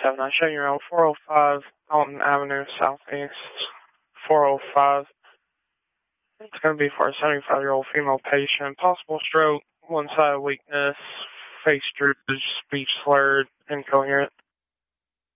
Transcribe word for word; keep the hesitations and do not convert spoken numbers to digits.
seven nine, showing you around four oh five Alton Avenue Southeast. four oh five. It's going to be for a seventy-five-year-old female patient. Possible stroke, one-sided weakness, face droopage, speech slurred, incoherent.